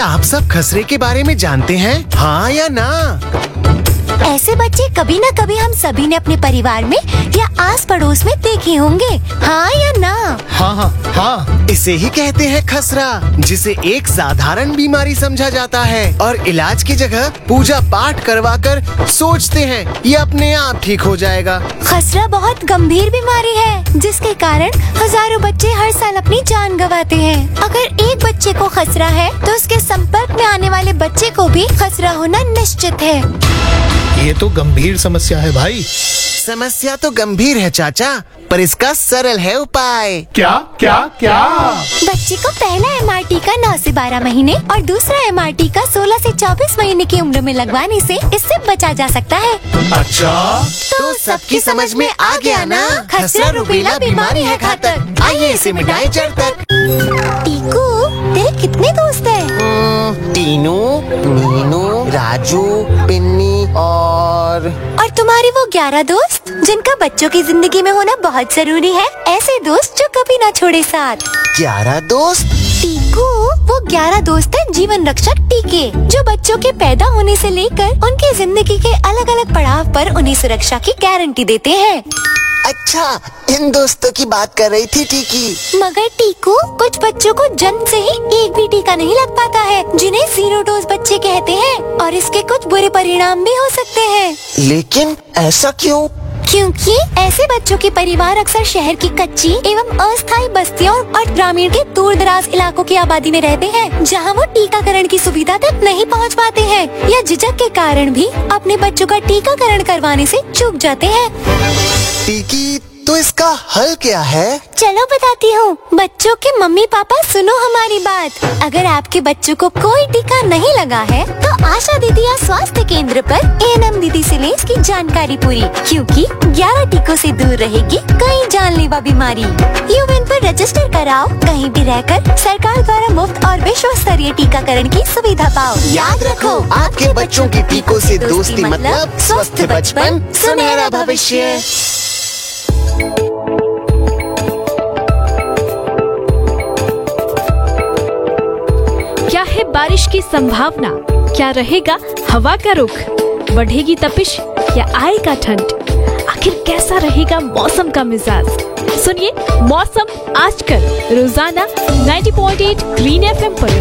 क्या आप सब खसरे के बारे में जानते हैं? हाँ या ना? ऐसे बच्चे कभी न कभी हम सभी ने अपने परिवार में या आस पड़ोस में देखे होंगे। हाँ या ना? हाँ, इसे ही कहते हैं खसरा, जिसे एक साधारण बीमारी समझा जाता है और इलाज की जगह पूजा पाठ करवाकर सोचते हैं ये अपने आप ठीक हो जाएगा। खसरा बहुत गंभीर बीमारी है जिसके कारण हजारों बच्चे हर साल अपनी जान गंवाते हैं। अगर एक बच्चे को खसरा है तो उसके संपर्क में आने वाले बच्चे को भी खसरा होना निश्चित है। ये तो गंभीर समस्या है भाई। समस्या तो गंभीर है चाचा, पर इसका सरल है उपाय। क्या? बच्चे को पहला MR टीका 9 से 12 महीने और दूसरा MR टीका 16 से 24 महीने की उम्र में लगवाने से इससे बचा जा सकता है। अच्छा, तो सबकी समझ में आ गया ना? खसरा रुबेला बीमारी है घातक, आइए इसे मिटाएं जड़ तक। टीकू, तेरे कितने दोस्त हैं? टीनू, मीनू, राजू, पिन्नी और तुम्हारे वो 11 दोस्त जिनका बच्चों की जिंदगी में होना बहुत जरूरी है। ऐसे दोस्त जो कभी ना छोड़े साथ। 11 दोस्त? टीकू, वो 11 दोस्त हैं जीवन रक्षक टीके, जो बच्चों के पैदा होने से लेकर उनकी जिंदगी के अलग अलग पड़ाव पर उन्हें सुरक्षा की गारंटी देते हैं। अच्छा, इन दोस्तों की बात कर रही थी टीकी। मगर टीकू, कुछ बच्चों को जन्म से ही एक भी टीका नहीं लग पाता है, जिन्हें 0 डोज बच्चे कहते हैं, और इसके कुछ बुरे परिणाम भी हो सकते हैं। लेकिन ऐसा क्यों? क्योंकि ऐसे बच्चों के परिवार अक्सर शहर की कच्ची एवं अस्थायी बस्तियों और ग्रामीण के दूर दराज इलाकों की आबादी में रहते हैं, जहां वो टीकाकरण की सुविधा तक नहीं पहुंच पाते हैं या झिझक के कारण भी अपने बच्चों का टीकाकरण करवाने से चूक जाते हैं। टीकी, तो इसका हल क्या है? चलो बताती हूँ। बच्चों के मम्मी पापा सुनो हमारी बात। अगर आपके बच्चों को कोई टीका नहीं लगा है तो आशा दीदी या स्वास्थ्य केंद्र पर ANM दीदी से ले इसकी जानकारी पूरी, क्योंकि 11 टीकों से दूर रहेगी कई जानलेवा बीमारी। यूएन पर रजिस्टर कराओ, कहीं भी रहकर सरकार द्वारा मुफ्त और विश्व स्तरीय टीकाकरण की सुविधा पाओ। याद रखो, आपके बच्चों की टीकों से दोस्ती मतलब स्वस्थ बचपन, सुनहरा भविष्य। क्या है बारिश की संभावना? क्या रहेगा हवा का रुख? बढ़ेगी तपिश या आएगा ठंड? आखिर कैसा रहेगा मौसम का मिजाज? सुनिए मौसम आजकल, रोजाना 90.8 ग्रीन FM पर।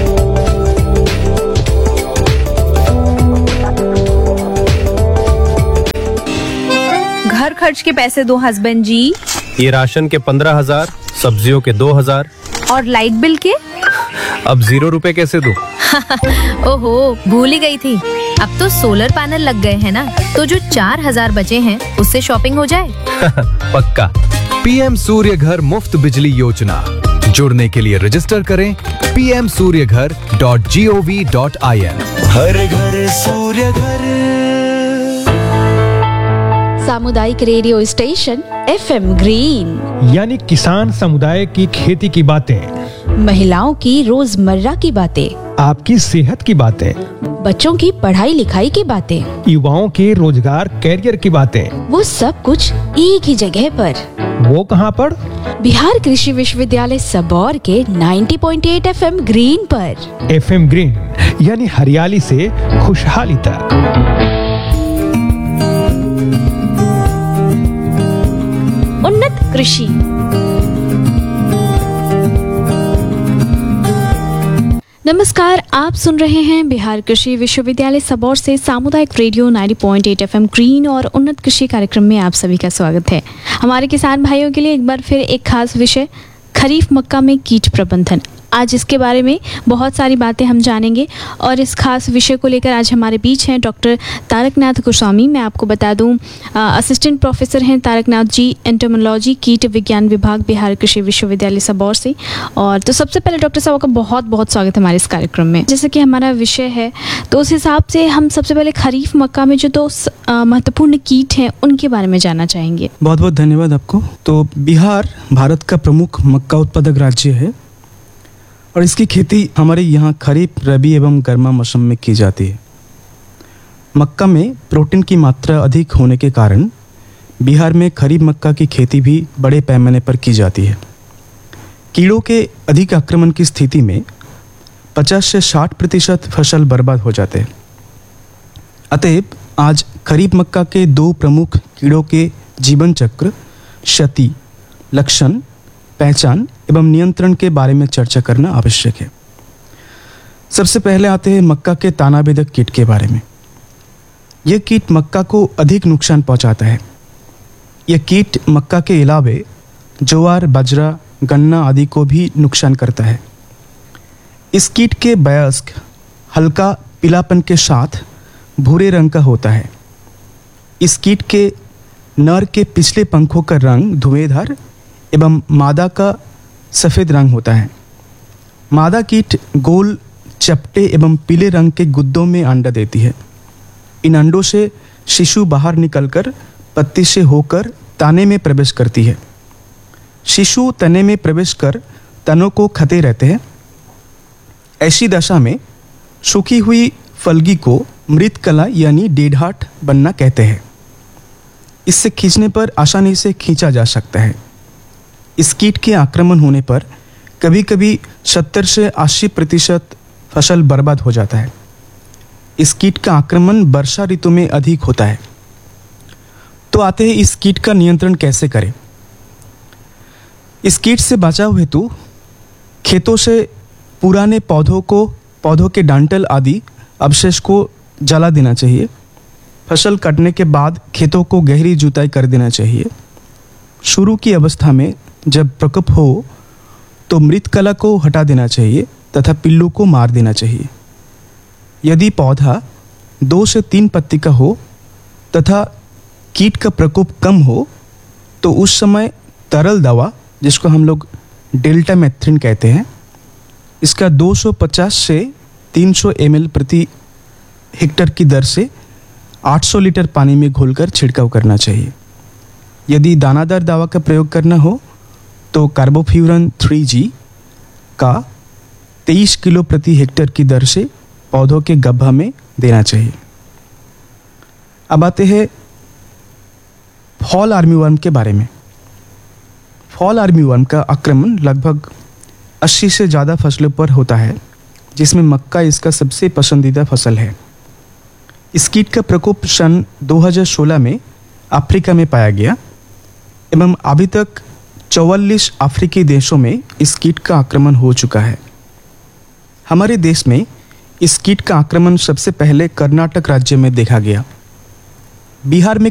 घर खर्च के पैसे दो हस्बैंड जी। ये राशन के 15,000, सब्जियों के 2,000 और लाइट बिल के? अब 0 रुपए कैसे दूं? ओहो, भूल ही गई थी। अब तो सोलर पैनल लग गए हैं ना, तो जो 4,000 बचे हैं उससे शॉपिंग हो जाए। पक्का। PM सूर्य घर मुफ्त बिजली योजना। जुड़ने के लिए रजिस्टर करें pmsuryaghar.gov.in। हर घर सूर्य घर। सामुदायिक रेडियो स्टेशन FM ग्रीन, यानी किसान समुदाय की खेती की बातें, महिलाओं की रोजमर्रा की बातें, आपकी सेहत की बातें, बच्चों की पढ़ाई लिखाई की बातें, युवाओं के रोजगार कैरियर की बातें, वो सब कुछ एक ही जगह पर। वो कहाँ पर? बिहार कृषि विश्वविद्यालय सबौर के 90.8 FM ग्रीन पर। FM ग्रीन यानी हरियाली से खुशहाली तक। उन्नत कृषि। नमस्कार, आप सुन रहे हैं बिहार कृषि विश्वविद्यालय सबौर से सामुदायिक रेडियो 90.8 FM ग्रीन और उन्नत कृषि कार्यक्रम में आप सभी का स्वागत है। हमारे किसान भाइयों के लिए एक बार फिर एक खास विषय, खरीफ मक्का में कीट प्रबंधन। आज इसके बारे में बहुत सारी बातें हम जानेंगे और इस खास विषय को लेकर आज हमारे बीच हैं डॉक्टर तारकनाथ गोस्वामी। मैं आपको बता दूं, असिस्टेंट प्रोफेसर हैं तारकनाथ जी, एंटोमोलॉजी कीट विज्ञान विभाग बिहार कृषि विश्वविद्यालय सबौर से। और तो सबसे पहले डॉक्टर साहब का बहुत बहुत स्वागत है हमारे इस कार्यक्रम में। जैसे कि हमारा विषय है तो उस हिसाब से हम सबसे पहले खरीफ मक्का में जो 2 महत्वपूर्ण कीट हैं उनके बारे में जानना चाहेंगे। बहुत बहुत धन्यवाद आपको। तो बिहार भारत का प्रमुख मक्का उत्पादक राज्य है और इसकी खेती हमारे यहाँ खरीफ, रबी एवं गर्मा मौसम में की जाती है। मक्का में प्रोटीन की मात्रा अधिक होने के कारण बिहार में खरीफ मक्का की खेती भी बड़े पैमाने पर की जाती है। कीड़ों के अधिक आक्रमण की स्थिति में 50 से 60% फसल बर्बाद हो जाते हैं। अतएव आज खरीफ मक्का के 2 प्रमुख कीड़ों के जीवन चक्र, क्षति, लक्षण, पहचान एवं नियंत्रण के बारे में चर्चा करना आवश्यक है। सबसे पहले आते हैं मक्का के तानाबेदक कीट के बारे में। यह कीट मक्का को अधिक नुकसान पहुंचाता है। यह कीट मक्का के अलावे ज्वार, बाजरा, गन्ना आदि को भी नुकसान करता है। इस कीट के वयस्क हल्का पीलापन के साथ भूरे रंग का होता है। इस कीट के नर के पिछले पंखों का रंग धुएंधार एवं मादा का सफ़ेद रंग होता है। मादा कीट गोल, चपटे एवं पीले रंग के गुद्दों में अंडा देती है। इन अंडों से शिशु बाहर निकलकर पत्ती से होकर ताने में प्रवेश करती है। शिशु तने में प्रवेश कर तनों को खाते रहते हैं। ऐसी दशा में सूखी हुई फलगी को मृतकला यानी डेड हार्ट बनना कहते हैं। इससे खींचने पर आसानी से खींचा जा सकता है। इस कीट के आक्रमण होने पर कभी कभी 70 से 80% फसल बर्बाद हो जाता है। इस कीट का आक्रमण वर्षा ऋतु में अधिक होता है। तो आते हैं इस कीट का नियंत्रण कैसे करें। इस कीट से बचाव हेतु खेतों से पुराने पौधों के डांटल आदि अवशेष को जला देना चाहिए। फसल कटने के बाद खेतों को गहरी जुताई कर देना चाहिए। शुरू की अवस्था में जब प्रकोप हो तो मृतकला को हटा देना चाहिए तथा पिल्लू को मार देना चाहिए। यदि पौधा 2 से 3 पत्ती का हो तथा कीट का प्रकोप कम हो तो उस समय तरल दवा, जिसको हम लोग डेल्टामेथ्रिन कहते हैं, इसका 250 से 300 ml प्रति हेक्टर की दर से 800 लीटर पानी में घोलकर छिड़काव करना चाहिए। यदि दानादार दवा का प्रयोग करना हो तो कार्बोफ्यूरन 3G का 23 किलो प्रति हेक्टर की दर से पौधों के गड्ढा में देना चाहिए। अब आते हैं फॉल आर्मीवर्म के बारे में। फॉल आर्मीवर्म का आक्रमण लगभग 80 से ज़्यादा फसलों पर होता है, जिसमें मक्का इसका सबसे पसंदीदा फसल है। इस कीट का प्रकोप सन 2016 में अफ्रीका में पाया गया एवं अभी तक 44 अफ्रीकी देशों में इस कीट का आक्रमण हो चुका है। हमारे देश में इस कीट का आक्रमण सबसे पहले कर्नाटक राज्य में देखा गया। बिहार में